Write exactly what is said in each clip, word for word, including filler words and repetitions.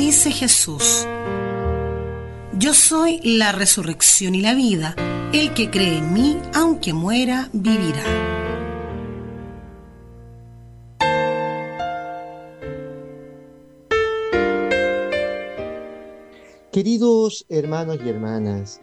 Dice Jesús: yo soy la resurrección y la vida. El que cree en mí, aunque muera, vivirá. Queridos hermanos y hermanas,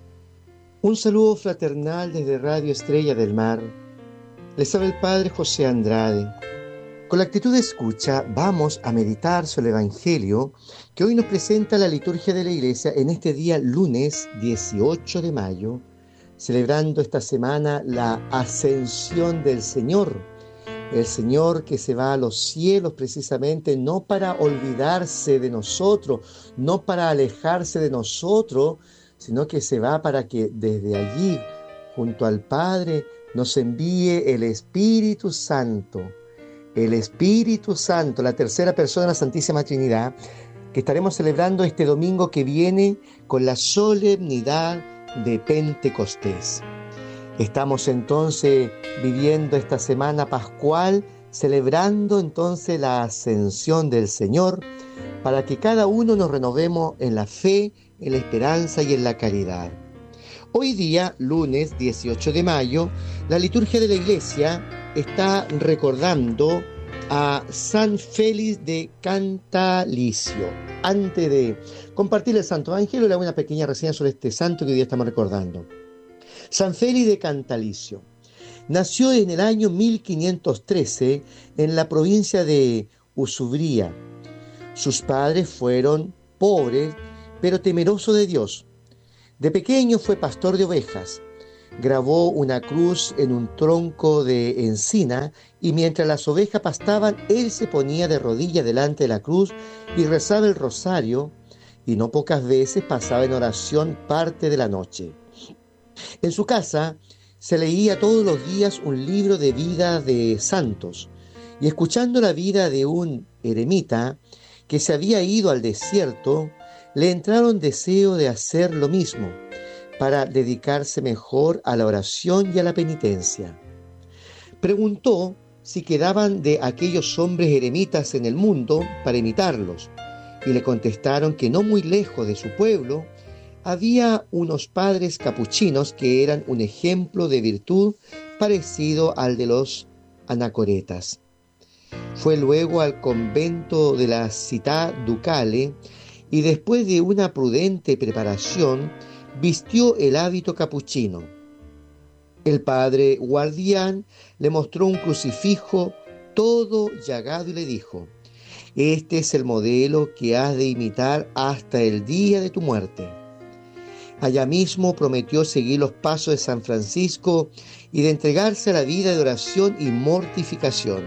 un saludo fraternal desde Radio Estrella del Mar. Les habla el Padre José Andrade. Con la actitud de escucha vamos a meditar sobre el Evangelio que hoy nos presenta la liturgia de la Iglesia en este día lunes dieciocho de mayo, celebrando esta semana la Ascensión del Señor. El Señor que se va a los cielos precisamente no para olvidarse de nosotros, no para alejarse de nosotros, sino que se va para que desde allí, junto al Padre, nos envíe el Espíritu Santo. El Espíritu Santo, la tercera persona de la Santísima Trinidad, que estaremos celebrando este domingo que viene con la solemnidad de Pentecostés. Estamos entonces viviendo esta semana pascual, celebrando entonces la ascensión del Señor, para que cada uno nos renovemos en la fe, en la esperanza y en la caridad. Hoy día, lunes dieciocho de mayo, la liturgia de la Iglesia está recordando a San Félix de Cantalicio. Antes de compartir el Santo Evangelio, le hago una pequeña reseña sobre este santo que hoy día estamos recordando. San Félix de Cantalicio nació en el año mil quinientos trece en la provincia de Usubría. Sus padres fueron pobres, pero temerosos de Dios. De pequeño fue pastor de ovejas. Grabó una cruz en un tronco de encina y mientras las ovejas pastaban, él se ponía de rodillas delante de la cruz y rezaba el rosario, y no pocas veces pasaba en oración parte de la noche. En su casa se leía todos los días un libro de vida de santos, y escuchando la vida de un eremita que se había ido al desierto, le entraron deseo de hacer lo mismo, para dedicarse mejor a la oración y a la penitencia. Preguntó si quedaban de aquellos hombres eremitas en el mundo para imitarlos, y le contestaron que no muy lejos de su pueblo había unos padres capuchinos que eran un ejemplo de virtud parecido al de los anacoretas. Fue luego al convento de la Città Ducale y después de una prudente preparación vistió el hábito capuchino. El padre guardián le mostró un crucifijo todo llagado y le dijo: este es el modelo que has de imitar hasta el día de tu muerte. Allá mismo prometió seguir los pasos de San Francisco y de entregarse a la vida de oración y mortificación.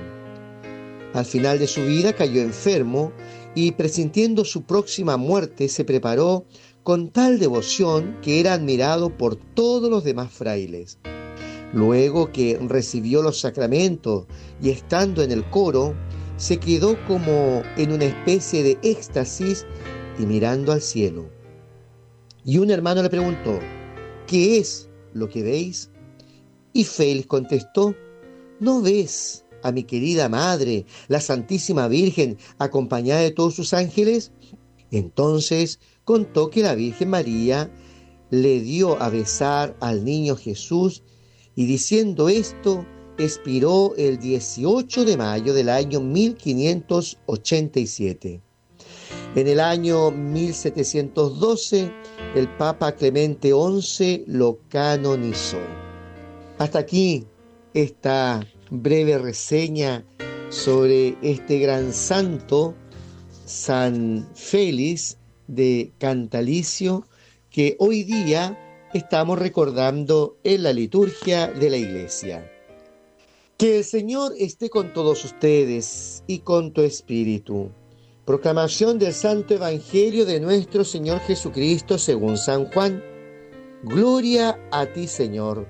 Al final de su vida cayó enfermo y, presintiendo su próxima muerte, se preparó con tal devoción que era admirado por todos los demás frailes. Luego que recibió los sacramentos y estando en el coro, se quedó como en una especie de éxtasis y mirando al cielo. Y un hermano le preguntó: ¿qué es lo que veis? Y Félix contestó: ¿no ves a mi querida madre, la Santísima Virgen, acompañada de todos sus ángeles? Entonces contó que la Virgen María le dio a besar al niño Jesús, y diciendo esto, expiró el dieciocho de mayo del año mil quinientos ochenta y siete. En el año mil setecientos doce, el Papa Clemente once lo canonizó. Hasta aquí esta breve reseña sobre este gran santo, San Félix de Cantalicio, que hoy día estamos recordando en la liturgia de la Iglesia. Que el Señor esté con todos ustedes y con tu espíritu. Proclamación del Santo Evangelio de nuestro Señor Jesucristo según San Juan. Gloria a ti, Señor.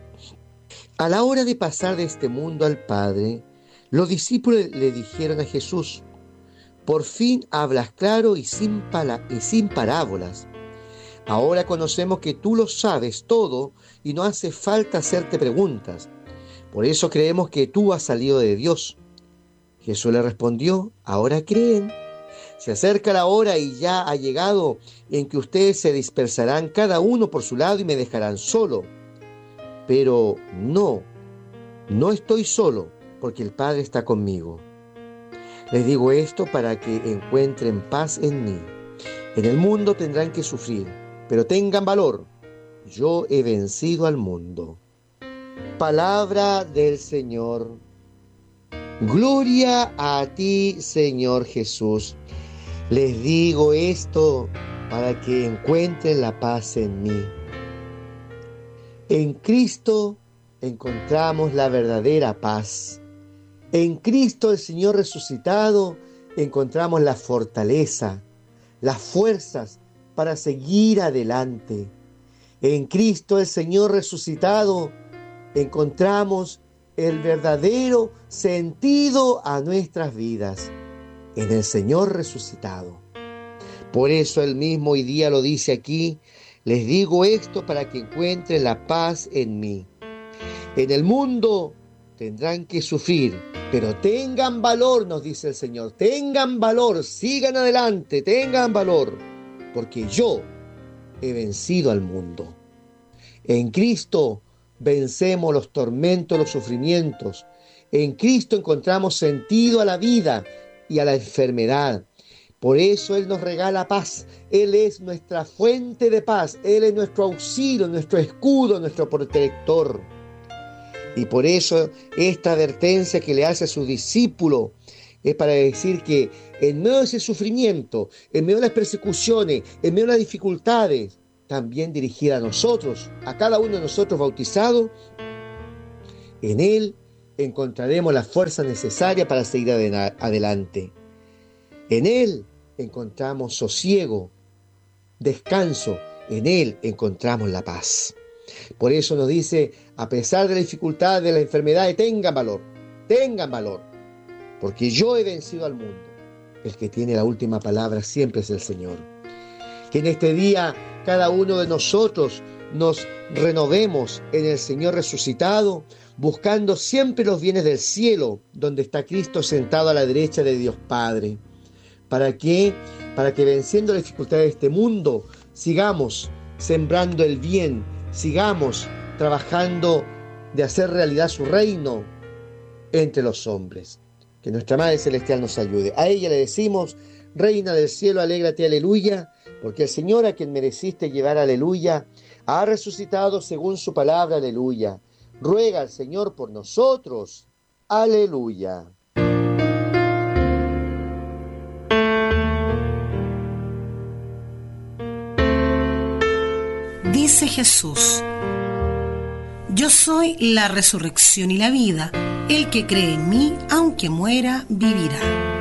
A la hora de pasar de este mundo al Padre, los discípulos le dijeron a Jesús: por fin hablas claro y sin, pala- y sin parábolas. Ahora conocemos que tú lo sabes todo y no hace falta hacerte preguntas. Por eso creemos que tú has salido de Dios. Jesús le respondió: ahora creen. Se acerca la hora y ya ha llegado en que ustedes se dispersarán cada uno por su lado y me dejarán solo. Pero no, no estoy solo, porque el Padre está conmigo. Les digo esto para que encuentren paz en mí. En el mundo tendrán que sufrir, pero tengan valor. Yo he vencido al mundo. Palabra del Señor. Gloria a ti, Señor Jesús. Les digo esto para que encuentren la paz en mí. En Cristo encontramos la verdadera paz. En Cristo, el Señor resucitado, encontramos la fortaleza, las fuerzas para seguir adelante. En Cristo, el Señor resucitado, encontramos el verdadero sentido a nuestras vidas. En el Señor resucitado. Por eso Él mismo hoy día lo dice aquí: les digo esto para que encuentren la paz en mí. En el mundo tendrán que sufrir, pero tengan valor, nos dice el Señor. Tengan valor, sigan adelante, tengan valor, porque yo he vencido al mundo. En Cristo vencemos los tormentos, los sufrimientos. En Cristo encontramos sentido a la vida y a la enfermedad. Por eso Él nos regala paz. Él es nuestra fuente de paz. Él es nuestro auxilio, nuestro escudo, nuestro protector. Y por eso esta advertencia que le hace a su discípulo es para decir que en medio de ese sufrimiento, en medio de las persecuciones, en medio de las dificultades, también dirigida a nosotros, a cada uno de nosotros bautizados, en Él encontraremos la fuerza necesaria para seguir adelante. En Él encontramos sosiego, descanso, en Él encontramos la paz. Por eso nos dice, a pesar de la dificultad, de la enfermedad, tengan valor, tengan valor, porque yo he vencido al mundo. El que tiene la última palabra siempre es el Señor. Que en este día cada uno de nosotros nos renovemos en el Señor resucitado, buscando siempre los bienes del cielo, donde está Cristo sentado a la derecha de Dios Padre. ¿Para qué? Para que venciendo las dificultades de este mundo, sigamos sembrando el bien, sigamos trabajando de hacer realidad su reino entre los hombres. Que nuestra Madre Celestial nos ayude. A ella le decimos: Reina del cielo, alégrate, aleluya, porque el Señor, a quien mereciste llevar aleluya, ha resucitado según su palabra, aleluya. Ruega al Señor por nosotros, aleluya. Dice Jesús: yo soy la resurrección y la vida. El que cree en mí, aunque muera, vivirá.